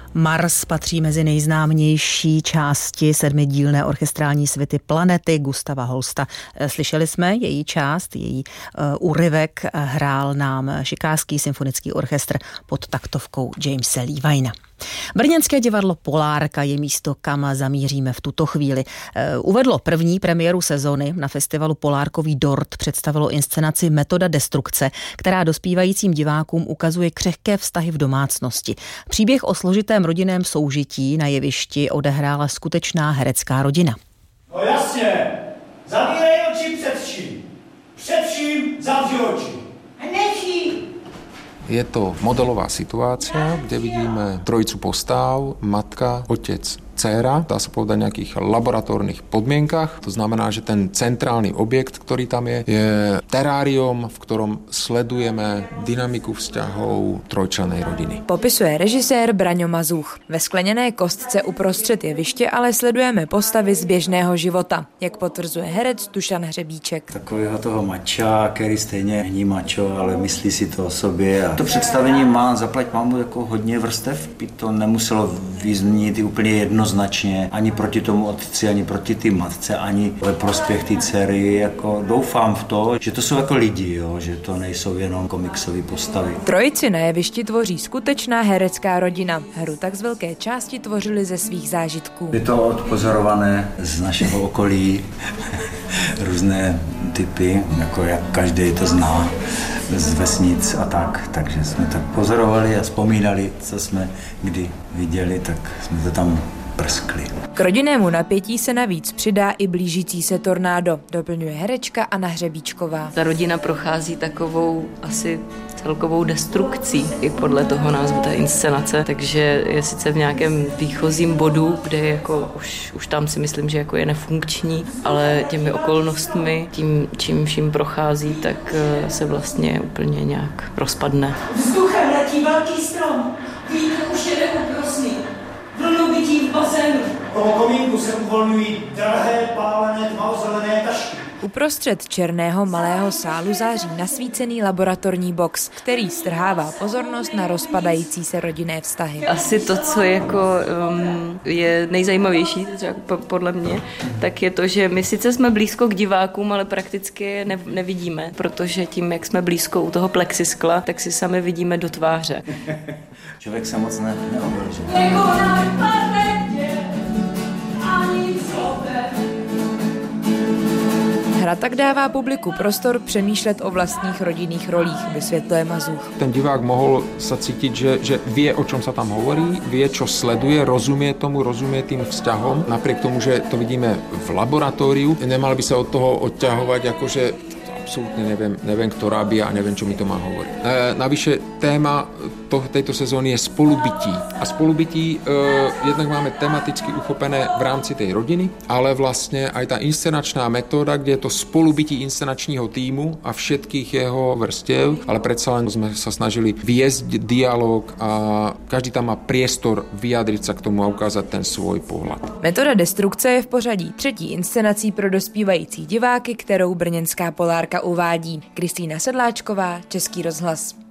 Mars patří mezi nejznámější části sedmidílné orchestrální suity Planety Gustava Holsta. Slyšeli jsme její část, její úryvek hrál nám Chicagský symfonický orchestr pod taktovkou Jamese Levina. Brněnské divadlo Polárka je místo, kam zamíříme v tuto chvíli. Uvedlo první premiéru sezony. Na festivalu Polárkový dort představilo inscenaci Metoda destrukce, která dospívajícím divákům ukazuje křehké vztahy v domácnosti. Příběh o složitém rodinném soužití na jevišti odehrála skutečná herecká rodina. No jasně, zavírej oči před vším zavři oči. Je to modelová situácia, kde vidíme trojicu postav, matka, otec, dcéra, dá sa povedať v nejakých laboratórnych podmienkach. To znamená, že ten centrálny objekt, ktorý tam je terárium, v ktorom sledujeme dynamiku vzťahov trojčlennej rodiny. Popisuje režisér Braňo Mazuch. Ve skleněné kostce uprostřed jeviště ale sledujeme postavy z běžného života, jak potvrzuje herec Dušan Hřebíček. Takového toho mača, který stejně není mačo, ale myslí si to o sobě. A to představení má zaplať pánbu jako hodně vrstev, by to nemuselo vyznít úplně jednoznačně ani proti tomu otci, ani proti té matce, ani ve prospěch té dcery. Jako doufám v to, že to jsou jako lidi, jo? Že to nejsou jenom komiksové postavy. Trojici na jevišti tvoří skutečná herecká rodina. Hru tak z velké části tvořili ze svých zážitků. Je to odpozorované z našeho okolí, různé typy, jako jak každý to zná z vesnic a tak. Takže jsme tak pozorovali a vzpomínali, co jsme kdy viděli, tak jsme to tam prskli. K rodinnému napětí se navíc přidá i blížící se tornádo, doplňuje herečka Anna Hřebíčková. Ta rodina prochází takovou asi celkovou destrukcí i podle toho názvu té inscenace, takže je sice v nějakém výchozím bodu, kde jako už tam si myslím, že jako je nefunkční, ale těmi okolnostmi, tím čím vším prochází, tak se vlastně úplně nějak rozpadne. Vzduchem letí velký strom, vítr už jede uprosný, vlnobití v bazénu. Okolo komínku se uvolňují drahé pálené tmavozelené tašky. Uprostřed černého malého sálu září nasvícený laboratorní box, který strhává pozornost na rozpadající se rodinné vztahy. Asi to, co je nejzajímavější podle mě, tak je to, že my sice jsme blízko k divákům, ale prakticky je nevidíme, protože tím, jak jsme blízko u toho plexiskla, tak si sami vidíme do tváře. Člověk se moc neoblíží. Hra tak dává publiku prostor přemýšlet o vlastních rodinných rolích, vysvětluje Mazuch. Ten divák mohol sa cítiť, že vie, o čom sa tam hovorí, vie, čo sleduje, rozumie tomu, rozumie tým vzťahom. Napriek tomu, že to vidíme v laboratóriu, nemal by sa od toho odťahovať, akože absolútne neviem, kto rábia a neviem, čo mi to má hovoriť. Navyše téma tejto sezóny je spolubytí. A spolubytí jednak máme tematicky uchopené v rámci tej rodiny, ale vlastne aj tá inscenačná metóda, kde je to spolubytí inscenačního týmu a všetkých jeho vrstiev, ale predsa len sme sa snažili viesť dialog a každý tam má priestor vyjadriť sa k tomu a ukázať ten svoj pohľad. Metoda destrukce je v pořadí třetí inscenací pro dospívající diváky, kterou brněnská Polárka uvádí. Kristýna Sedláčková, Český rozhlas.